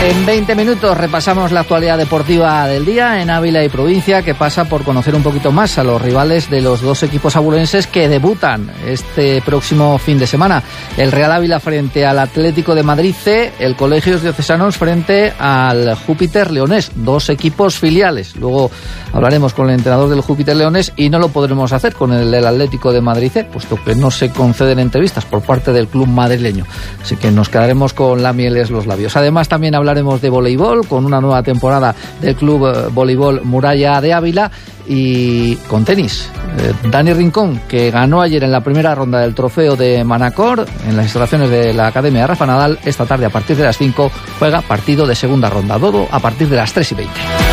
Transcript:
En 20 minutos repasamos la actualidad deportiva del día en Ávila y provincia, que pasa por conocer un poquito más a los rivales de los dos equipos abulenses que debutan este próximo fin de semana. El Real Ávila frente al Atlético de Madrid C, el Colegios Diocesanos frente al Júpiter Leonés, dos equipos filiales. Luego hablaremos con el entrenador del Júpiter Leonés y no lo podremos hacer con el del Atlético de Madrid C, puesto que no se conceden entrevistas por parte del club madrileño. Así que nos quedaremos con la miel en los labios. Además, también hablaremos de voleibol con una nueva temporada del club voleibol Muralla de Ávila y con tenis. Dani Rincón, que ganó ayer en la primera ronda del trofeo de Manacor en las instalaciones de la Academia de Rafa Nadal, esta tarde a partir de las 5 juega partido de segunda ronda. Todo a partir de las 3:20.